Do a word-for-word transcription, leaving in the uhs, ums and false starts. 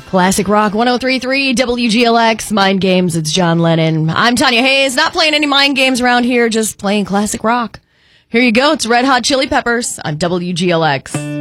Classic Rock one oh three point three W G L X, Mind Games, it's John Lennon. I'm Tanya Hayes, not playing any mind games around here, just playing classic rock. Here you go, it's Red Hot Chili Peppers on W G L X.